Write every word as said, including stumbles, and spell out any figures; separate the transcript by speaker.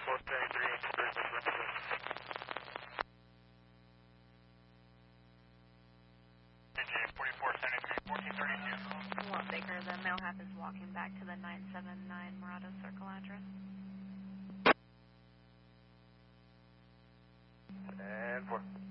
Speaker 1: One Baker, the Malhap is walking back to the nine seven nine Murado Circle address.
Speaker 2: And four.